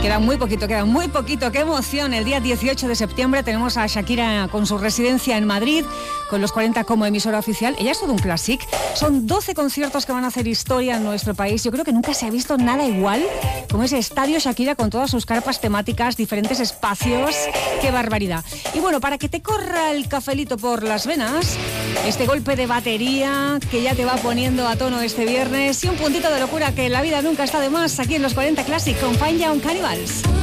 Queda muy poquito, qué emoción. El día 18 de septiembre tenemos a Shakira con su residencia en Madrid, con los 40 como emisora oficial. Ella es todo un clásico. Son 12 conciertos que van a hacer historia en nuestro país. Yo creo que nunca se ha visto nada igual como ese estadio Shakira con todas sus carpas temáticas, diferentes espacios. ¡Qué barbaridad! Y bueno, para que te corra el cafelito por las venas, este golpe de batería que ya te va poniendo a tono este viernes y un puntito de locura que en la vida nunca está de más, aquí en los 40 Classic con Fine Young Cannibals.